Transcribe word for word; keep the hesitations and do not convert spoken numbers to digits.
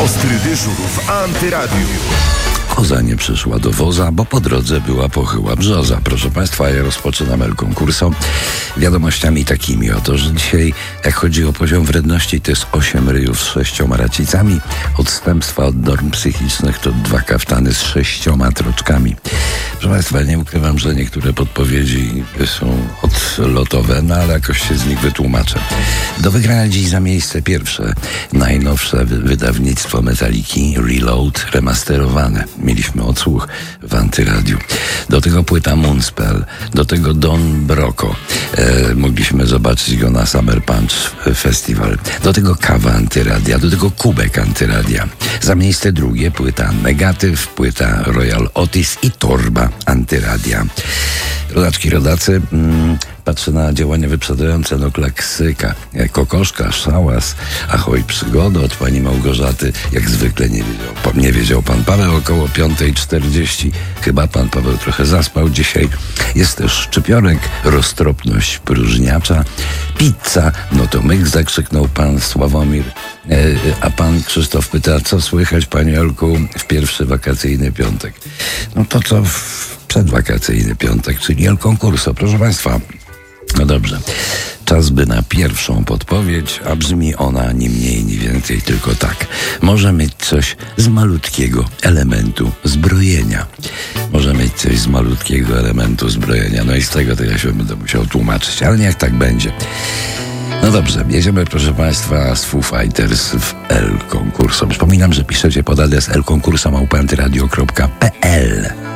Ostry dyżur w Antyradiu. Koza nie przyszła do woza, bo po drodze była pochyła brzoza. Proszę Państwa, ja rozpoczynam El Concurso wiadomościami takimi oto, że dzisiaj, jak chodzi o poziom wredności, to jest osiem ryjów z sześcioma racicami. Odstępstwa od norm psychicznych to dwa kaftany z sześcioma troczkami. Proszę Państwa, nie ukrywam, że niektóre podpowiedzi są odlotowe, no ale jakoś się z nich wytłumaczę. Do wygrania dziś za miejsce pierwsze najnowsze wydawnictwo Metaliki Reload remasterowane. Mieliśmy odsłuch w Antyradiu. Do tego płyta Moonspell, do tego Don Broco. E, mogliśmy zobaczyć go na Summer Punch Festival. Do tego kawa Antyradia, do tego kubek Antyradia. Za miejsce drugie płyta Negatyw, płyta Royal Otis i torba Antyradia. Rodaczki, rodacy, mm, patrzę na działania wyprzedzające, no klaksyka, kokoszka, szałas, ahoj przygoda od pani Małgorzaty, jak zwykle nie wiedział, nie wiedział pan Paweł około piątej czterdzieści, chyba pan Paweł trochę zaspał dzisiaj. Jest też szczypiorek, roztropność próżniacza, pizza, no to myk, zakrzyknął pan Sławomir, e, a pan Krzysztof pyta, co słychać panie Olku w pierwszy wakacyjny piątek. No to co w przedwakacyjny piątek, czyli El Concurso, proszę Państwa. No dobrze, czas by na pierwszą podpowiedź, a brzmi ona ni mniej, ni więcej, tylko tak. Może mieć coś z malutkiego elementu zbrojenia. Może mieć coś z malutkiego elementu zbrojenia. No i z tego to ja się będę musiał tłumaczyć, ale niech tak będzie. No dobrze, jedziemy proszę Państwa z Foo Fighters w El Concurso. Przypominam, że piszecie pod adres elconcurso małpa antyradio kropka p l.